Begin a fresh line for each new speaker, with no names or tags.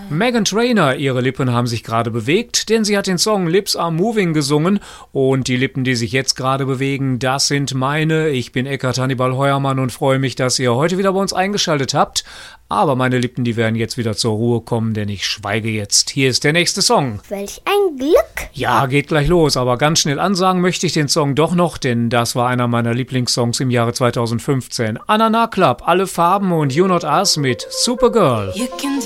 Meghan Trainor, ihre Lippen haben sich gerade bewegt, denn sie hat den Song Lips Are Moving gesungen und die Lippen, die sich jetzt gerade bewegen, das sind meine. Ich bin Eckart Hannibal Heuermann und freue mich, dass ihr heute wieder bei uns eingeschaltet habt. Aber meine Lippen, die werden jetzt wieder zur Ruhe kommen, denn ich schweige jetzt. Hier ist der nächste Song.
Welch ein Glück!
Ja, geht gleich los, aber ganz schnell ansagen möchte ich den Song doch noch, denn das war einer meiner Lieblingssongs im Jahre 2015. Anana Club, Alle Farben und You Not Us mit Supergirl.
You can